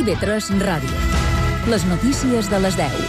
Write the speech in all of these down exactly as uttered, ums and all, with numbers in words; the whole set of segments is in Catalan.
I V tres Ràdio. Les notícies de les deu.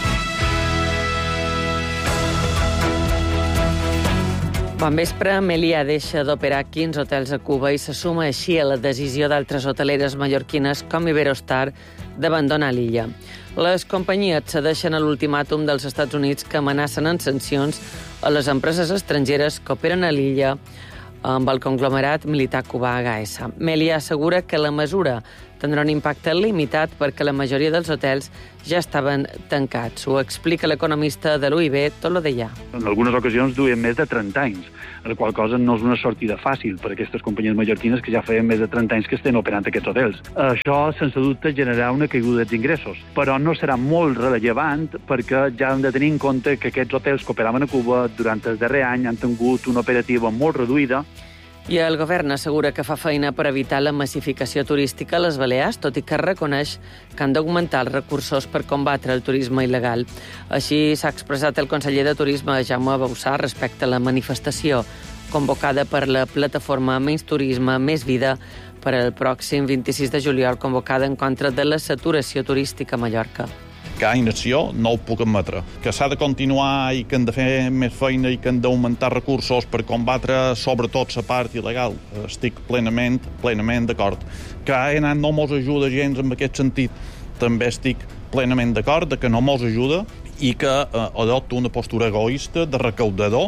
Bon vespre. Meliá deixa d'operar quinze hotels a Cuba i se suma així a la decisió d'altres hoteleres mallorquines com Iberostar d'abandonar l'illa. Les companyies cedeixen a l'ultimàtum dels Estats Units que amenacen en sancions a les empreses estrangeres que operen a l'illa amb el conglomerat militar cubà Gaesa. Meliá assegura que la mesura tindrà un impacte limitat perquè la majoria dels hotels ja estaven tancats. Ho explica l'economista de l'U I B, Tolo Dellà. En algunes ocasions duien més de trenta anys, la qual cosa no és una sortida fàcil per a aquestes companyies mallorquines que ja feien més de trenta anys que estan operant aquests hotels. Això, sense dubte, generarà una caiguda d'ingressos, però no serà molt rellevant perquè ja hem de tenir en compte que aquests hotels que operaven a Cuba durant el darrer any han tingut una operativa molt reduïda. I el govern assegura que fa feina per evitar la massificació turística a les Balears, tot i que reconeix que han d'augmentar els recursos per combatre el turisme il·legal. Així s'ha expressat el conseller de Turisme, Jaume Bausà, respecte a la manifestació convocada per la plataforma Menys Turisme, Més Vida, per al pròxim vint-i-sis de juliol, convocada en contra de la saturació turística a Mallorca. Que hi ha inacció no ho puc admetre. Que s'ha de continuar i que hem de fer més feina i que hem d'augmentar recursos per combatre sobretot la part il·legal. Estic plenament, plenament d'acord. Que ha anat no mos ajuda gens en aquest sentit. També estic plenament d'acord que no mos ajuda i que eh, adopta una postura egoista de recaudador.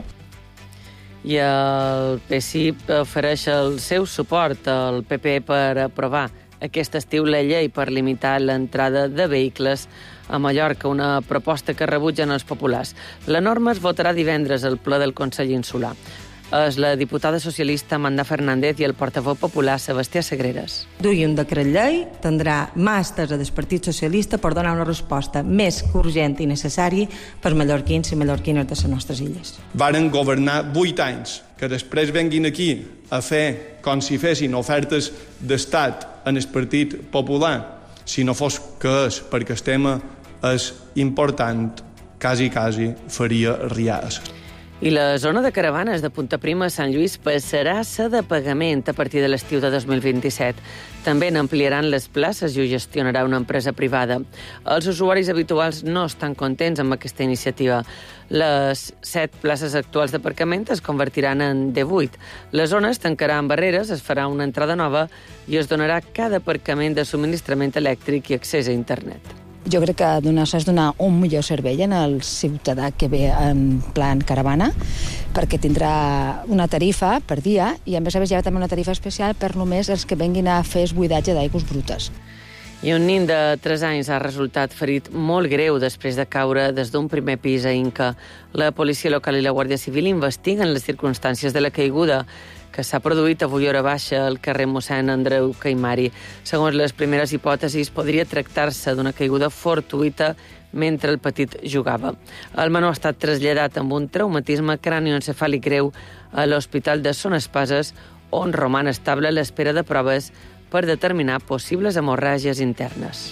I el P S I ofereix el seu suport al P P per aprovar aquest estiu la llei per limitar l'entrada de vehicles a Mallorca, una proposta que rebutgen els populars. La norma es votarà divendres al ple del Consell Insular. És la diputada socialista Amanda Fernández i el portaveu popular Sebastià Sagreras. Dugui un decret llei, tindrà mà estesa del Partit Socialista per donar una resposta més que urgent i necessari per mallorquins i mallorquines de les nostres illes. Varen governar vuit anys, que després venguin aquí a fer com si fessin ofertes d'estat en el Partit Popular, si no fos que és perquè el tema és important, quasi, quasi faria riades. I la zona de caravanes de Punta Prima a Sant Lluís passarà a ser de pagament a partir de l'estiu de dos mil vint-i-set. També n'ampliaran les places i ho gestionarà una empresa privada. Els usuaris habituals no estan contents amb aquesta iniciativa. Les set places actuals d'aparcament es convertiran en divuit. La zona es tancarà amb barreres, es farà una entrada nova i es donarà cada aparcament de subministrament elèctric i accés a internet. Jo crec que s'ha de donar un millor servei al ciutadà que ve en plan caravana, perquè tindrà una tarifa per dia i a més a més hi ha també una tarifa especial per només els que venguin a fer el buidatge d'aigües brutes. I un nin de tres anys ha resultat ferit molt greu després de caure des d'un primer pis a Inca. La policia local i la Guàrdia Civil investiguen les circumstàncies de la caiguda que s'ha produït avui hora baixa al carrer mossèn Andreu Caimari. Segons les primeres hipòtesis, podria tractar-se d'una caiguda fortuïta mentre el petit jugava. El menor ha estat traslladat amb un traumatisme cranioencefàlic greu a l'Hospital de Son Espases, on roman estable a l'espera de proves per determinar possibles hemorràgies internes.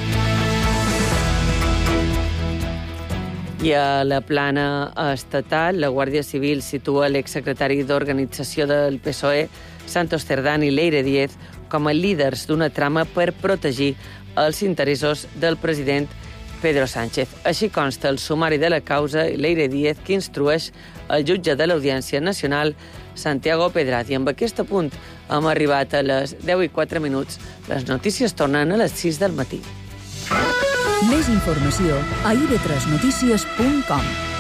I a la plana estatal, la Guàrdia Civil situa l'exsecretari d'Organització del P S O E, Santos Cerdán i Leire Díez, com a líders d'una trama per protegir els interessos del president Pedro Sánchez. Així consta el sumari de la causa i Leire Díez, que instrueix el jutge de l'Audiència Nacional, Santiago Pedraz. I amb aquest punt hem arribat a les deu i quatre minuts. Les notícies tornen a les sis del matí. Més informació a i ve tres notícies punt com.